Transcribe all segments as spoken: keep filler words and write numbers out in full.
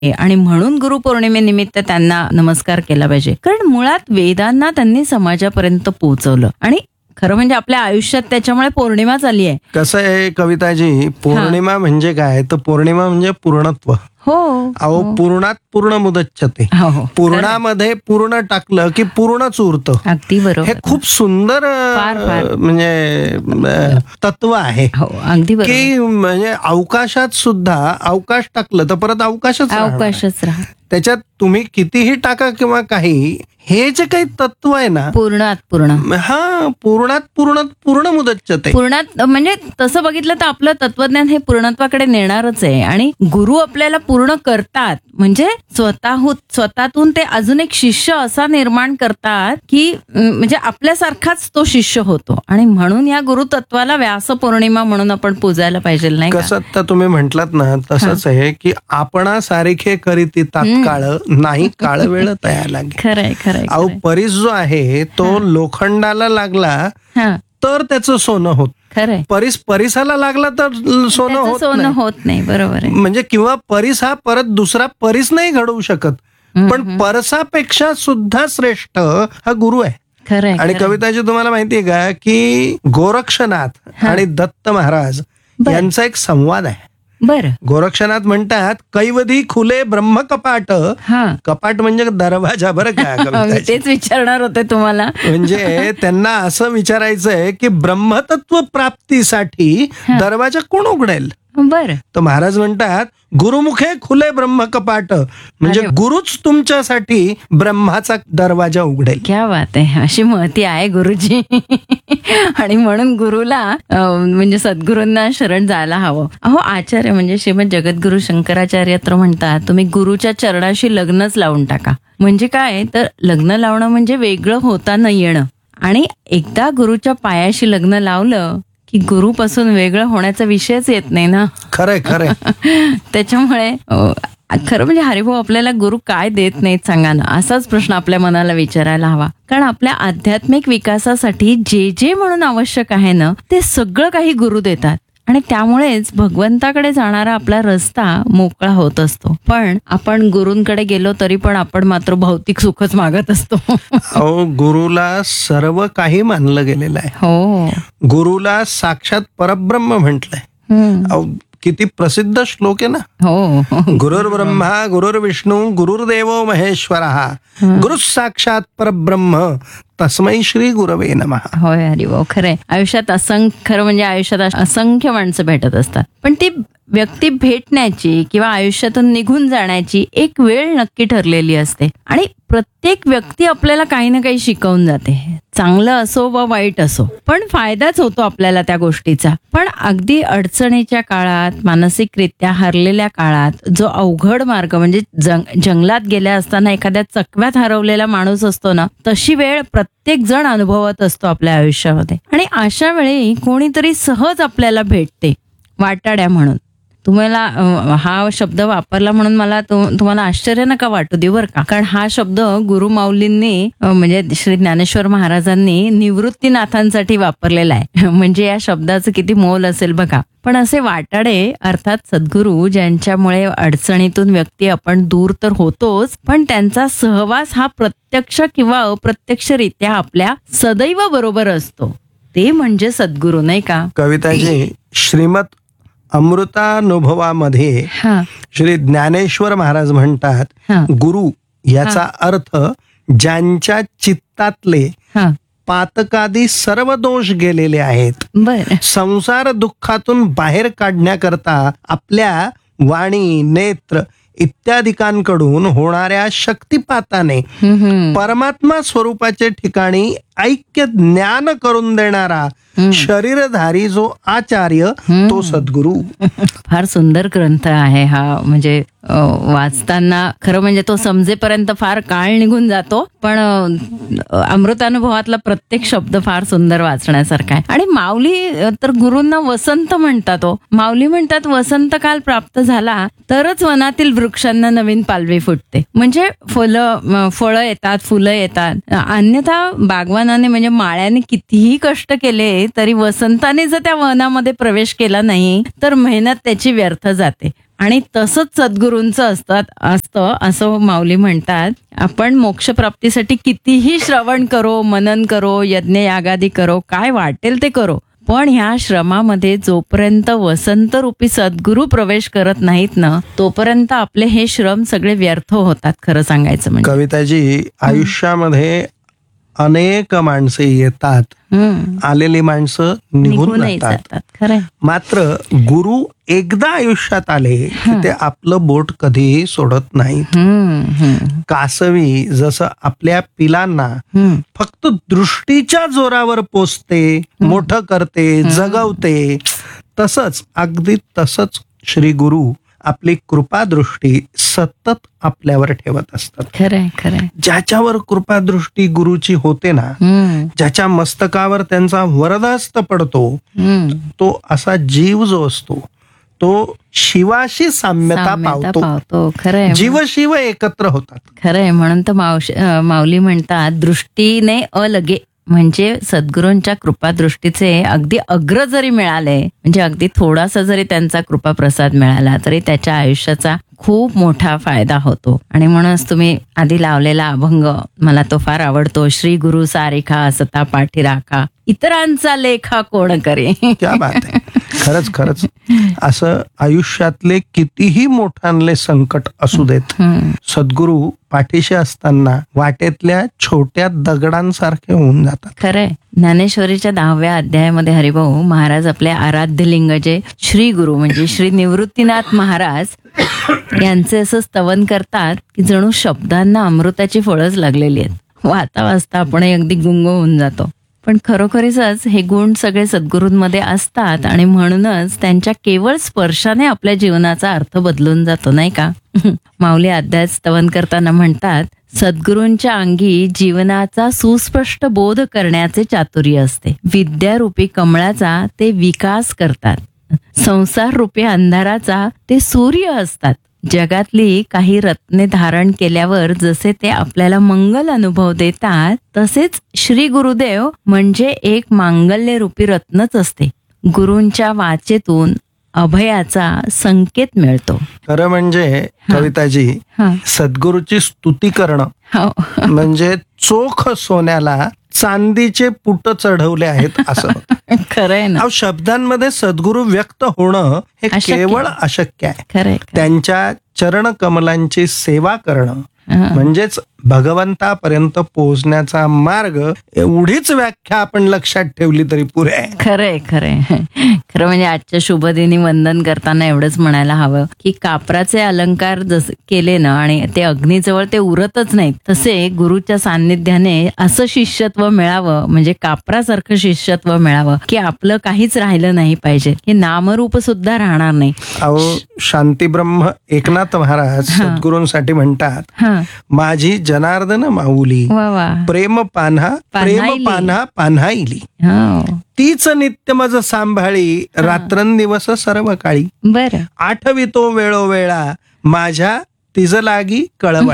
आणि म्हणून गुरुपौर्णिमेनिमित्त त्यांना नमस्कार केला पाहिजे. कारण मुळात वेदांना त्यांनी समाजापर्यंत पोहोचवलं आणि खरं म्हणजे आपल्या आयुष्यात त्याच्यामुळे पौर्णिमा झाली आहे. कसं आहे कविताजी, पौर्णिमा म्हणजे काय, तर पौर्णिमा म्हणजे पूर्णत्व. हो अहो पूर्णात पूर्ण मुदच्छते. हो, हो. पूर्णामध्ये पूर्ण टाकलं की पूर्णच उरतं. अगदी बरोबर. हे खूप सुंदर फार, फार. म्हणजे अ, तत्व आहे हो अगदी बरोबर. की म्हणजे अवकाशात सुद्धा अवकाश टाकलं तर परत अवकाशच राहणार. अवकाशच राहा. त्याच्यात तुम्ही कितीही टाका किंवा काही, हे जे काही तत्व आहे ना, पूर्णात पूर्ण हा पूर्णात पूर्ण पूर्ण मुदच्छते. पूर्णात म्हणजे तसं बघितलं तर आपलं तत्वज्ञान हे पूर्णत्वाकडे नेणारच आहे. आणि गुरु आपल्याला पूर्ण करतात म्हणजे स्वतःहून स्वतःतून ते अजून एक शिष्य असा निर्माण करतात की म्हणजे आपल्यासारखाच तो शिष्य होतो. आणि म्हणून या गुरुतत्वाला व्यास पौर्णिमा म्हणून आपण पूजायला पाहिजे, नाही का? कसं आता तुम्ही म्हंटलात ना, तसंच आहे की आपणा सारिखे करीती तात्काळ नाही काळ वेळ तयार लागे. खरंय खरंय. अहो परीस जो आहे तो लोखंडाला लागला हा तर त्याचं सोनं होत. खरंय. परीस परिसाला लागला तर सोनं त्याचं होत सोनं नाही. होत नाही. बरोबर आहे. म्हणजे किंवा परीस हा परत दुसरा परीस नाही घडवू शकत, पण परसापेक्षा सुद्धा श्रेष्ठ हा गुरु आहे. खरंय. आणि कविताजी तुम्हाला माहितीये का की गोरक्षनाथ आणि दत्त महाराज यांचा एक संवाद आहे. बर. गोरक्षनाथ म्हणतात, कैवधी खुले ब्रह्म कपाट. हा कपाट म्हणजे दरवाजा, बरं का कविताजी? तेच विचारणार होते तुम्हाला. म्हणजे त्यांना असं विचारायचंय की ब्रह्मतत्व प्राप्तीसाठी दरवाजा कोण उघडेल? बर. तर महाराज म्हणतात, गुरुमुखे खुले ब्रह्म कपाट, म्हणजे गुरुच तुमच्यासाठी ब्रह्माचा दरवाजा उघडेल. क्या बात आहे. अशी महती आहे गुरुजी. आणि म्हणून गुरुला म्हणजे सद्गुरूंना शरण जायला हवं. अहो आचार्य म्हणजे श्रीमद जगद्गुरु शंकराचार्य तर म्हणतात, तुम्ही गुरुच्या चरणाशी लग्नच लावून टाका. म्हणजे काय तर लग्न लावणं म्हणजे वेगळं होता न येणं. आणि एकदा गुरुच्या पायाशी लग्न लावलं की गुरुपासून वेगळं होण्याचा विषयच येत नाही ना. खरंय खरंय. त्याच्यामुळे खरं म्हणजे हरिभाऊ आपल्याला गुरु काय देत नाहीत सांगा ना, असाच प्रश्न आपल्या मनाला विचारायला हवा. कारण आपल्या आध्यात्मिक विकासासाठी जे जे म्हणून आवश्यक आहे ना, ते सगळं काही गुरु देतात. आणि त्यामुळेच भगवंताकडे जाणारा आपला रस्ता मोकळा होत असतो. पण आपण गुरूंकडे गेलो तरी पण आपण मात्र भौतिक सुखच मागत असतो. अहो गुरुला सर्व काही मानलं गेलेलं आहे. हो. गुरुला साक्षात परब्रह्म म्हटलंय. अहो किती प्रसिद्ध श्लोक आहे ना. हो. गुरुर ब्रह्मा गुरुर्विष्णू गुरुर्देवो महेश्वरः गुरु साक्षात परब्रह्म तस्मै श्री गुरवे नमः. होय हरिभाऊ, खरंय. आयुष्यात असंख्य खरं म्हणजे आयुष्यात असंख्य माणसं भेटत असतात, पण ती व्यक्ती भेटण्याची किंवा आयुष्यातून निघून जाण्याची एक वेळ नक्की ठरलेली असते. आणि प्रत्येक व्यक्ती आपल्याला काही ना काही शिकवून जाते, चांगलं असो व वाईट असो, पण फायदाच होतो आपल्याला त्या गोष्टीचा. पण अगदी अडचणीच्या काळात, मानसिकरित्या हरलेल्या काळात, जो अवघड मार्ग म्हणजे जंग जंगलात गेल्या असताना एखाद्या चकव्यात हरवलेला माणूस असतो ना, तशी वेळ प्रत्येक जण अनुभवत असतो आपल्या आयुष्यामध्ये. आणि अशा वेळी कोणीतरी सहज आपल्याला भेटते, वाटाड्या म्हणून. तुम्हाला हा शब्द वापरला म्हणून मला तुम्हाला आश्चर्य नका वाटू देऊ बरं का. कारण हा शब्द गुरु माऊलींनी म्हणजे श्री ज्ञानेश्वर महाराजांनी निवृत्तीनाथांसाठी वापरलेला आहे. म्हणजे या शब्दाचं किती मोल असेल बघा. पण असे वाटाडे अर्थात सद्गुरू, ज्यांच्यामुळे अडचणीतून व्यक्ती आपण दूर तर होतोच, पण त्यांचा सहवास हा प्रत्यक्ष किंवा अप्रत्यक्षरित्या आपल्या सदैव बरोबर असतो, ते म्हणजे सद्गुरू, नाही का? कविताजी, श्रीमद अमृतानुभवामध्ये श्री ज्ञानेश्वर महाराज म्हणतात, गुरु याचा अर्थ ज्यांच्या चित्तातले पातकादी सर्व दोष गेलेले आहेत, संसार दुःखातून बाहेर काढण्याकरता आपल्या वाणी, नेत्र इत्यादिकांकडून होणाऱ्या शक्तिपाताने परमात्मा स्वरूपाचे ठिकाणी ऐक्य ज्ञान करून देणारा शरीरधारी जो आचार्य तो सद्गुरू. फार सुंदर ग्रंथ आहे हा. म्हणजे वाचताना खरं म्हणजे तो समजेपर्यंत फार काळ निघून जातो, पण अमृतानुभवातला प्रत्येक शब्द फार सुंदर वाचण्यासारखा आहे. आणि माऊली तर गुरूंना वसंत म्हणतात. हो, माऊली म्हणतात, वसंत काल प्राप्त झाला तरच वनातील वृक्षांना नवीन पालवी फुटते. म्हणजे फुलं फळं येतात, फुलं येतात. अन्यथा बागवानाने म्हणजे माळ्याने कितीही कष्ट केले तरी वसंताने जर त्या वनामध्ये प्रवेश केला नाही तर मेहनत त्याची व्यर्थ जाते. आणि तसंच सद्गुरूंचं असतात असतं असं माऊली म्हणतात. आपण मोक्षप्राप्तीसाठी कितीही श्रवण करो, मनन करो, यज्ञ यागादी करो, काय वाटेल ते करो, पण ह्या श्रमामध्ये जोपर्यंत वसंत रूपी सद्गुरू प्रवेश करत नाहीत ना, तोपर्यंत आपले हे श्रम सगळे व्यर्थ होतात. खरं सांगायचं म्हणजे कविताजी, आयुष्यामध्ये अनेक माणसे येतात, हम्म. आलेली माणसं निघून निघूनही जातात. जातात. खरंय. मात्र गुरु एकदा आयुष्यात आले की ते आपलं बोट कधीही सोडत नाहीत. हम्म, हम्म, कासवी जसं आपल्या पिलांना हम्म. फक्त दृष्टीच्या जोरावर पोचते, मोठं करते, जगवते, तसंच अगदी तसंच श्री गुरु आपली कृपादृष्टी सतत आपल्यावर ठेवत असतात. खरंय खरंय. ज्याच्यावर कृपादृष्टी गुरुची होते ना, हम्म, ज्याच्या मस्तकावर त्यांचा वरदहस्त पडतो, हम्म. तो असा जीव जो असतो तो शिवाशी साम्यता साम्यता पावतो. पावतो. खरंय. जीव शिव एकत्र होतात. खरंय. म्हणून तर मावश अं, माऊली म्हणतात, दृष्टीने अलगे, म्हणजे सद्गुरूंच्या कृपादृष्टीचे अगदी अग्र जरी मिळाले, म्हणजे अगदी थोडासा जरी त्यांचा कृपाप्रसाद मिळाला, तरी त्याच्या आयुष्याचा खूप मोठा फायदा होतो. आणि म्हणूनच तुम्ही आधी लावलेला अभंग मला तो फार आवडतो. श्री गुरु सारिखा असता पाठी राखा, इतरांचा लेखा कोण करे. क्या बात आहे. खरंच खरंच असं आयुष्यातले कितीही मोठांले संकट असू देत, हम्म. सद्गुरू पाठीशी असताना वाटेतल्या छोट्या दगडांसारखे होऊन जातात. खरंय. ज्ञानेश्वरीच्या दहाव्या अध्यायामध्ये हरिभाऊ महाराज आपले आराध्य लिंग जे श्री गुरु म्हणजे श्री निवृत्तीनाथ महाराज यांचे असं स्तवन करतात की जणू शब्दांना अमृताची फळच लागलेली आहेत. वाचा वाचता आपण अगदी गुंग होऊन जातो. पण खरोखरीच हे गुण सगळे सद्गुरूंमध्ये असतात आणि म्हणूनच त्यांच्या केवळ स्पर्शाने आपल्या जीवनाचा अर्थ बदलून जातो, नाही का. माऊली अध्याय स्तवन करताना म्हणतात, सद्गुरूंच्या अंगी जीवनाचा सुस्पष्ट बोध करण्याचे चातुर्य असते. विद्यारूपी कमळाचा ते विकास करतात. संसार रूपी अंधाराचा ते सूर्य असतात. जगातली काही रत्ने धारण केल्यावर जसे ते आपल्याला मंगल अनुभव देतात, तसेच श्री गुरुदेव म्हणजे एक मांगल्य रूपी रत्नच असते. गुरूंच्या वाचेतून अभयाचा संकेत मिळतो. खरं म्हणजे कविताजी, हा. सद्गुरूची स्तुती करणं हो. म्हणजे चोख सोन्याला चांदीचे पुट चढवले आहेत असं. खरंय ना. अहो, शब्दांमध्ये सद्गुरू व्यक्त होणं हे अशक्य. केवळ अशक्य आहे. खरंय. त्यांच्या चरण कमलांची सेवा करणं हा. म्हणजेच भगवंतापर्यंत पोहोचण्याचा मार्ग. एवढीच व्याख्या आपण लक्षात ठेवली तरी पुरे आहे. खरंय खरंय. खरं म्हणजे आजच्या शुभदिनी वंदन करताना एवढंच म्हणायला हवं की कापराचे अलंकार जसे केले ना आणि ते अग्नीजवळ ते उरतच नाहीत, तसे गुरुच्या सान्निध्याने असं शिष्यत्व मिळावं, म्हणजे कापरासारखं शिष्यत्व मिळावं की आपलं काहीच राहिलं नाही पाहिजे, हे नामरूप सुद्धा राहणार नाही. अहो, शांतीब्रह्म एकनाथ महाराज सद्गुरूंसाठी म्हणतात, हा. माझी जनार्दन माऊली वा वा. प्रेम पान्हा प्रेम पान्हाईली. पान्हा पान्हाईली, हो. तीच नित्य मज सांभाळी रात्रंदिवस सर्व काळी. बरं. आठवितो वेळोवेळा माझ्या तिज लागी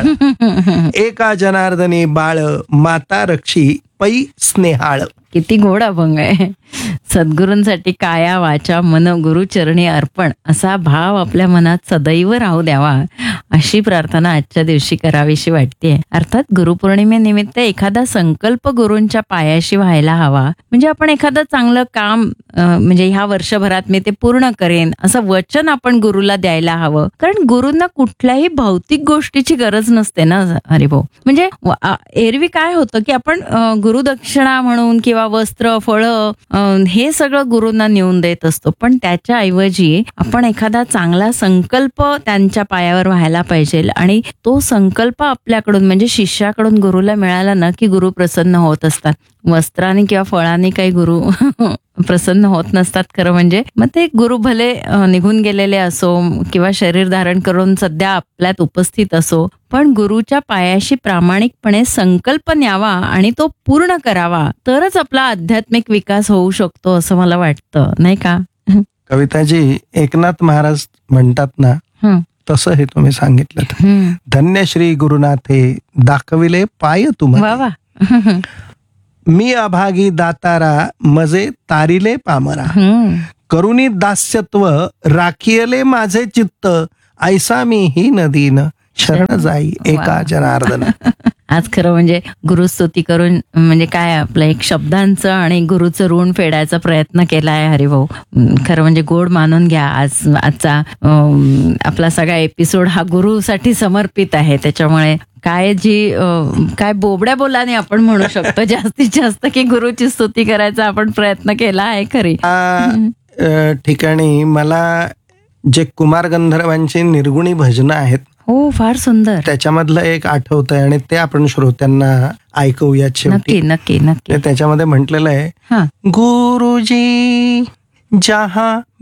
कळवळा, एका जनार्दनी बाळ माता रक्षी पै स्नेहाळ. किती गोड अभंग आहे. सद्गुरूंसाठी काया वाचा मन गुरुचरणी अर्पण असा भाव आपल्या मनात सदैव राहू द्यावा, अशी प्रार्थना आजच्या दिवशी करावीशी वाटते. अर्थात गुरुपौर्णिमेनिमित्त एखादा संकल्प गुरूंच्या पायाशी व्हायला हवा, म्हणजे आपण एखादं चांगलं काम अं, म्हणजे ह्या वर्षभरात मी ते पूर्ण करेन असं वचन आपण गुरुला द्यायला हवं. कारण गुरूंना कुठल्याही भौतिक गोष्टीची गरज नसते ना हरिभाऊ. म्हणजे व- आ- एरवी काय होतं की आपण अं, गुरुदक्षिणा म्हणून किंवा वस्त्र फळं अं, हे सगळं गुरूंना नेऊन देत असतो, पण त्याच्या ऐवजी आपण एखादा चांगला संकल्प त्यांच्या पायावर व्हायला पाहिजे आणि तो संकल्प आपल्याकडून म्हणजे शिष्याकडून गुरुला मिळाला ना की गुरु प्रसन्न होत असतात. वस्त्राने किंवा फळाने काही गुरु प्रसन्न होत नसतात खरं म्हणजे. मग ते गुरु भले अं, निघून गेलेले असो किंवा शरीर धारण करून सध्या आपल्यात उपस्थित असो, पण गुरुच्या पायाशी प्रामाणिकपणे संकल्प न्यावा आणि तो पूर्ण करावा, तरच आपला आध्यात्मिक विकास होऊ शकतो असं मला वाटतं, नाही का. कविताजी, एकनाथ महाराज म्हणतात ना, हं. तसं हे तुम्ही सांगितलं. हं. धन्य श्री गुरुनाथे दाखविले पाय वा तुम्हाला, वा. मी अभागी दातारा मजे तारिले पामरा, हं. करुणी दास्यत्व राखियले माझे चित्त ऐसा मी ही नदीन शरण जाई एका जनार्दन. आज खरं म्हणजे गुरुस्तुती करून म्हणजे काय आपलं एक शब्दांचं आणि गुरुचं ऋण फेडायचा प्रयत्न केला आहे हरिभाऊ. खरं म्हणजे गोड मानून घ्या. आज आजचा अं, आपला सगळा एपिसोड हा गुरुसाठी समर्पित आहे. त्याच्यामुळे काय जी अं, काय बोबड्या बोलाने आपण म्हणू शकतो जास्तीत जास्त की गुरुची स्तुती करायचा आपण प्रयत्न केला आहे खरी. या अ, ठिकाणी मला जे कुमार गंधर्वांची निर्गुणी भजनं आहेत हो फार सुंदर. त्याच्यामधलं एक आठवतंय आणि ते आपण श्रोत्यांना ऐकूयात शेवटी. नक्की नक्की नक्की. त्याच्यामध्ये म्हटलेलं आहे, हा गुरुजी जहा